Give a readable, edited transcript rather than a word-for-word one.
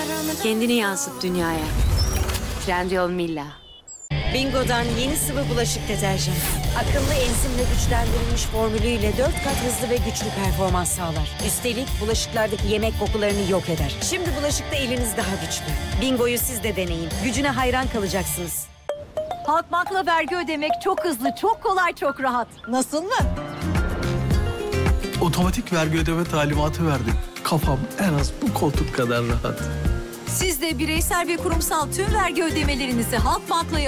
Kendini yansıt dünyaya. Trendyol Milla. Bingo'dan yeni sıvı bulaşık deterjanı. Akıllı enzimle güçlendirilmiş formülüyle 4 kat hızlı ve güçlü performans sağlar. Üstelik bulaşıklardaki yemek kokularını yok eder. Şimdi bulaşıkta eliniz daha güçlü. Bingo'yu siz de deneyin. Gücüne hayran kalacaksınız. Halkbank'la vergi ödemek çok hızlı, çok kolay, çok rahat. Nasıl mı? Otomatik vergi ödeme talimatı verdim. Kafam en az bu koltuk kadar rahat. Siz de bireysel ve kurumsal tüm vergi ödemelerinizi Halkbank'la